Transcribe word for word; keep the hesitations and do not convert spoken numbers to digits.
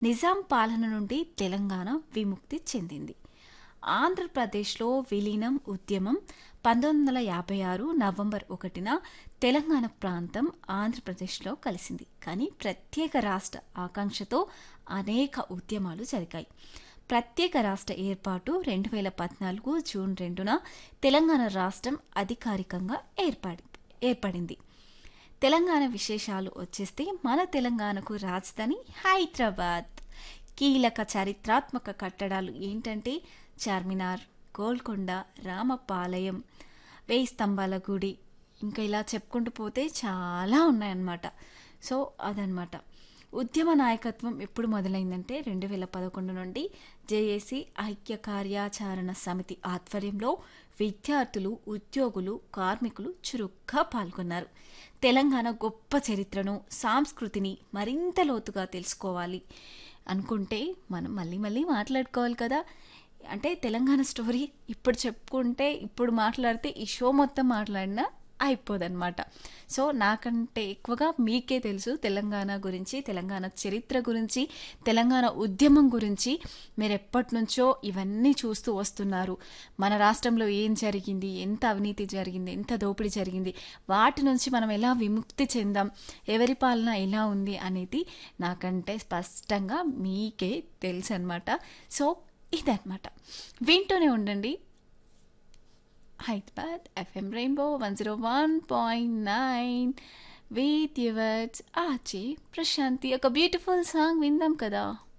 నిజాం పాలన నుండి తెలంగాణ విముక్తి చెందింది. ఆంధ్రప్రదేశ్లో విలీనం ఉద్యమం పంతొమ్మిది వందల యాభై ఆరు నవంబర్ ఒకటిన తెలంగాణ ప్రాంతం ఆంధ్రప్రదేశ్లో కలిసింది. కానీ ప్రత్యేక రాష్ట్ర ఆకాంక్షతో అనేక ఉద్యమాలు జరిగాయి. ప్రత్యేక రాష్ట్ర ఏర్పాటు రెండు వేల పద్నాలుగు జూన్ రెండున తెలంగాణ రాష్ట్రం అధికారికంగా ఏర్పడి ఏర్పడింది. తెలంగాణ విశేషాలు వచ్చేస్తే మన తెలంగాణకు రాజధాని హైదరాబాద్. కీలక చారిత్రాత్మక కట్టడాలు ఏంటంటే చార్మినార్, గోల్కొండ, రామపాలయం, వేయి స్తంభాల గుడి, ఇంకా ఇలా చెప్పుకుంటూ పోతే చాలా ఉన్నాయన్నమాట. సో అదనమాట. ఉద్యమ నాయకత్వం ఎప్పుడు మొదలైందంటే రెండు వేల పదకొండు నుండి జేఏసీ ఐక్య కార్యాచరణ సమితి ఆధ్వర్యంలో విద్యార్థులు, ఉద్యోగులు, కార్మికులు చురుగ్గా పాల్గొన్నారు. తెలంగాణ గొప్ప చరిత్రను, సంస్కృతిని మరింత లోతుగా తెలుసుకోవాలి అనుకుంటే మనం మళ్ళీ మళ్ళీ మాట్లాడుకోవాలి కదా. అంటే తెలంగాణ స్టోరీ ఇప్పుడు చెప్పుకుంటే, ఇప్పుడు మాట్లాడితే ఈ షో మొత్తం మాట్లాడినా అయిపోదన్నమాట. సో నాకంటే ఎక్కువగా మీకే తెలుసు తెలంగాణ గురించి, తెలంగాణ చరిత్ర గురించి, తెలంగాణ ఉద్యమం గురించి. మీరు ఎప్పటి నుంచో ఇవన్నీ చూస్తూ వస్తున్నారు. మన రాష్ట్రంలో ఏం జరిగింది, ఎంత అవినీతి జరిగింది, ఎంత దోపిడీ జరిగింది, వాటి నుంచి మనం ఎలా విముక్తి చెందాం, ఎవరి పాలన ఎలా ఉంది అనేది నాకంటే స్పష్టంగా మీకే తెలుసు అనమాట. సో ఇదన్నమాట. వింటూనే ఉండండి Hyderabad F M Rainbow one oh one point nine with your words RJ Prashanti. ఒక బ్యూటిఫుల్ సాంగ్ విందాం కదా.